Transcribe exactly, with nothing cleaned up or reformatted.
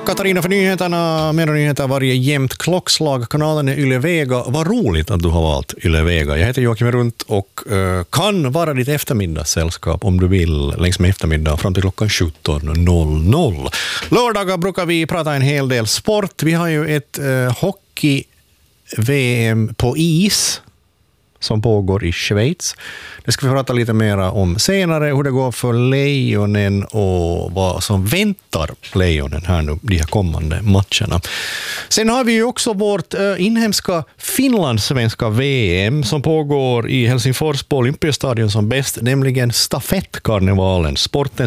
Katarina för nyheterna. Mer nyheter varje jämnt klockslag. Kanalen är Yle Vega. Vad roligt att du har valt Yle Vega. Jag heter Joakim Runt och uh, kan vara ditt eftermiddagssällskap om du vill längs med eftermiddag fram till klockan sjutton noll noll. Lördagar brukar vi prata en hel del sport. Vi har ju ett uh, hockey-V M på is som pågår i Schweiz. Det ska vi prata lite mer om senare, hur det går för Lejonen och vad som väntar Lejonen här nu, de här kommande matcherna. Sen har vi ju också vårt äh, inhemska finlandssvenska V M som pågår i Helsingfors på Olympiastadion som bäst, nämligen stafettkarnevalen, sportens